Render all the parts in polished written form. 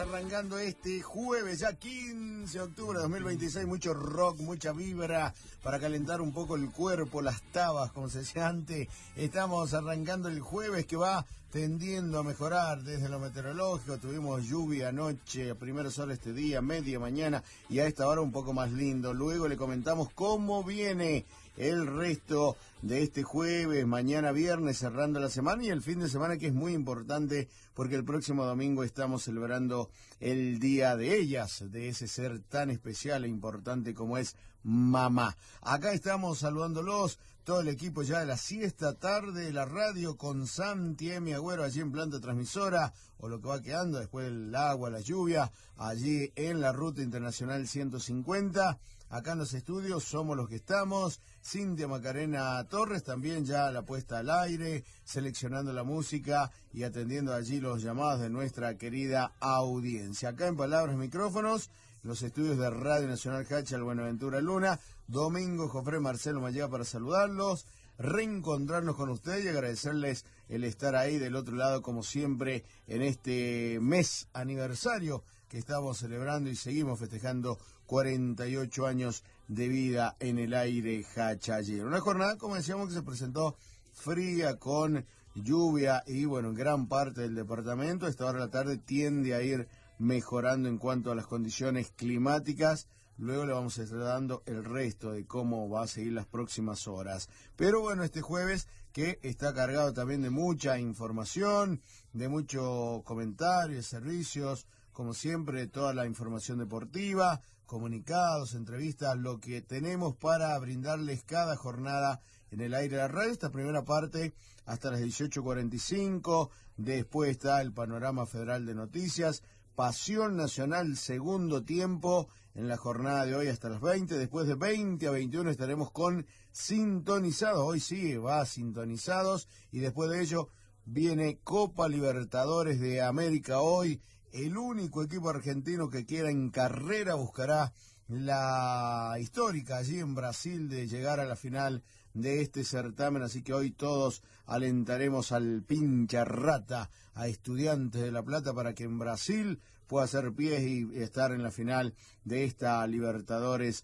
arrancando este jueves, ya 15 de octubre de 2026, mucho rock, mucha vibra para calentar un poco el cuerpo, las tabas, como se decía antes. Estamos arrancando el jueves que va tendiendo a mejorar desde lo meteorológico. Tuvimos lluvia anoche, primero sol este día, media mañana y a esta hora un poco más lindo. Luego le comentamos cómo viene el resto de este jueves, mañana viernes, cerrando la semana y el fin de semana, que es muy importante porque el próximo domingo estamos celebrando el Día de Ellas, de ese ser tan especial e importante como es mamá. Acá estamos saludándolos, todo el equipo ya de la siesta tarde de la radio, con Santi Emi Agüero allí en planta transmisora, o lo que va quedando después del agua, la lluvia, allí en la Ruta Internacional 150. Acá en los estudios somos los que estamos, Cintia Macarena Torres también ya la puesta al aire, seleccionando la música y atendiendo allí los llamados de nuestra querida audiencia. Acá en Palabras Micrófonos, los estudios de Radio Nacional Hachal, Buenaventura Luna, Domingo Jofré Marcelo Mayá para saludarlos, reencontrarnos con ustedes y agradecerles el estar ahí del otro lado como siempre en este mes aniversario que estamos celebrando y seguimos festejando 48 años de vida en el aire hachallero. Una jornada, como decíamos, que se presentó fría con lluvia y bueno, en gran parte del departamento. A esta hora de la tarde tiende a ir mejorando en cuanto a las condiciones climáticas. Luego le vamos a estar dando el resto de cómo va a seguir las próximas horas. Pero bueno, este jueves que está cargado también de mucha información, de mucho comentario, servicios, como siempre, toda la información deportiva, comunicados, entrevistas, lo que tenemos para brindarles cada jornada en el aire de la radio. Esta primera parte hasta las 18:45, después está el panorama federal de noticias, Pasión Nacional, segundo tiempo en la jornada de hoy hasta las 20, después de 20 a 21 estaremos con Sintonizados, hoy sí va Sintonizados, y después de ello viene Copa Libertadores de América hoy. El único equipo argentino que quiera en carrera buscará la histórica allí en Brasil de llegar a la final de este certamen, así que hoy todos alentaremos al pincha rata, a Estudiantes de La Plata, para que en Brasil pueda hacer pies y estar en la final de esta Libertadores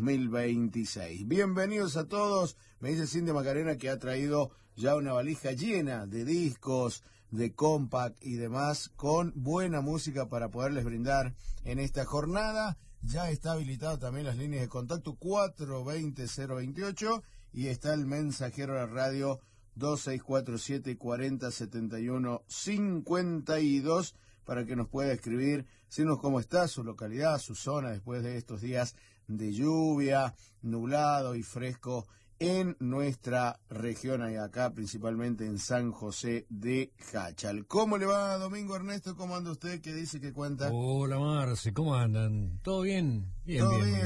2026. Bienvenidos a todos. Me dice Cintia Macarena que ha traído ya una valija llena de discos, de compact y demás, con buena música para poderles brindar en esta jornada. Ya está habilitado también las líneas de contacto 420-028 y está el mensajero de la radio 2647-4071-52 para que nos pueda escribir, decirnos cómo está su localidad, su zona después de estos días de lluvia, nublado y fresco en nuestra región, y acá principalmente en San José de Hachal. ¿Cómo le va, Domingo Ernesto? ¿Cómo anda usted? ¿Qué dice? ¿Qué cuenta? Hola, Marce, ¿cómo andan? ¿Todo bien? Bien, ¿Todo bien. bien?